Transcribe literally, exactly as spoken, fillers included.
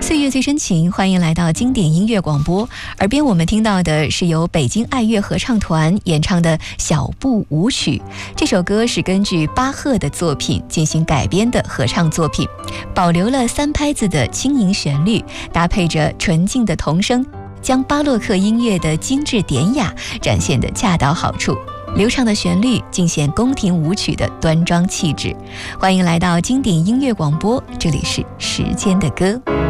岁月最深情，欢迎来到经典音乐广播。耳边我们听到的是由北京爱乐合唱团演唱的小步舞曲。这首歌是根据巴赫的作品进行改编的合唱作品，保留了三拍子的轻盈旋律，搭配着纯净的童声，将巴洛克音乐的精致典雅展现得恰到好处。流畅的旋律尽显宫廷舞曲的端庄气质。欢迎来到经典音乐广播，这里是时间的歌。